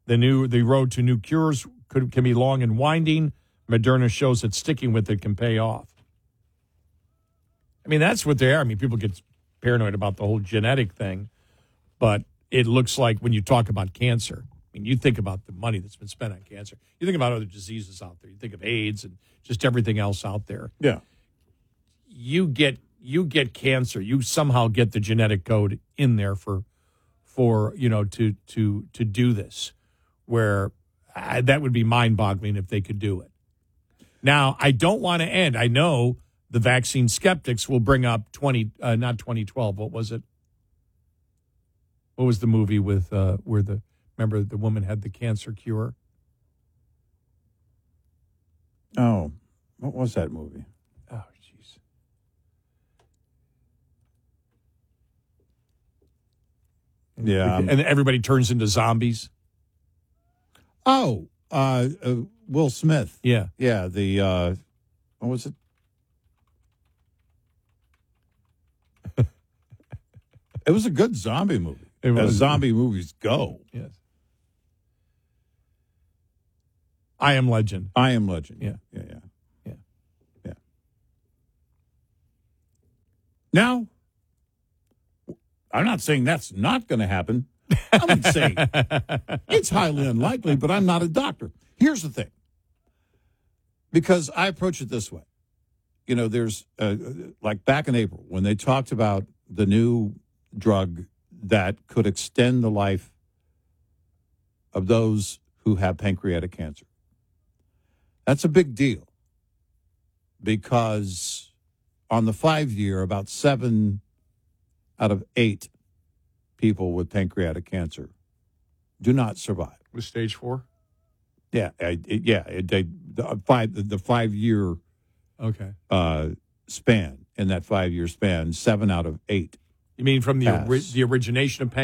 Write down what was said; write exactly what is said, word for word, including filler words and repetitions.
The new the road to new cures could can be long and winding. Moderna shows that sticking with it can pay off. I mean, that's what they are. I mean, people get paranoid about the whole genetic thing, but it looks like when you talk about cancer, I mean, you think about the money that's been spent on cancer. You think about other diseases out there. You think of AIDS and just everything else out there. Yeah. You get you get cancer. You somehow get the genetic code in there for for you know to to to do this. Where uh, that would be mind-boggling if they could do it. Now, I don't want to end. I know the vaccine skeptics will bring up twenty, uh, not twenty twelve. What was it? What was the movie with uh, where the remember the woman had the cancer cure? Oh, what was that movie? Oh, jeez. Yeah, and everybody turns into zombies. Oh, uh, uh, Will Smith. Yeah, yeah. The uh, what was it? It was a good zombie movie. It was. As zombie movies go. Yes. I Am Legend. I Am Legend. Yeah. Yeah, yeah. Yeah. Yeah. Now, I'm not saying that's not going to happen. I would say it's highly unlikely, but I'm not a doctor. Here's the thing. Because I approach it this way. You know, there's, uh, like back in April, when they talked about the new drug that could extend the life of those who have pancreatic cancer. That's a big deal because on the five-year, about seven out of eight people with pancreatic cancer do not survive. With stage four? Yeah, I, it, yeah. It, they, the five, the, the five-year Okay. uh, span, in that five-year span, seven out of eight. You mean from the pass. ori- the origination of